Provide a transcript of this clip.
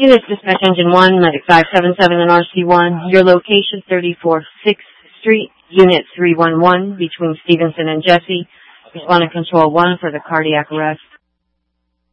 Units Dispatch Engine 1, Medic 577 and RC1. Your location, 34th 6th Street, Unit 311, between Stevenson and Jesse. Responding Control 1 for the cardiac arrest.